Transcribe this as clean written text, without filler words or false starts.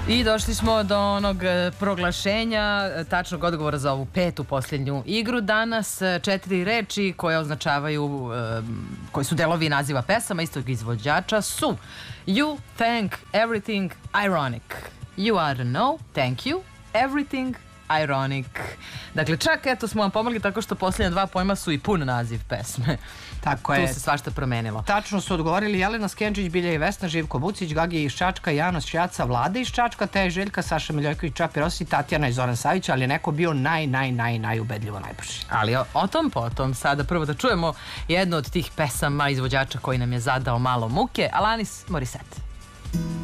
I došli smo do onog proglašenja tačnog odgovora za ovu petu posljednju igru. Danas 4 reči koje označavaju, koji su delovi naziva pesama istog izvođača su You think everything ironic. You are no, thank you, everything ironic. Dakle, čak eto smo vam pomogli tako što posljednja 2 pojma su i pun naziv pesme. Tako je. Tu se svašta promenilo. Tačno su odgovorili Jelena Skenđić, Bilja i Vesna, Živko Bucić, Gagi iz Čačka, Janos Šjaca, Vlada iz Čačka, te Željka, Saša Miljojković, Čapi Rossi, Tatjana i Zoran Savić, ali je neko bio najubedljivo najbrži. Ali o tom potom, sada prvo da čujemo jednu od tih pesama izvođača koji nam je zadao malo muke, Alanis Morissette.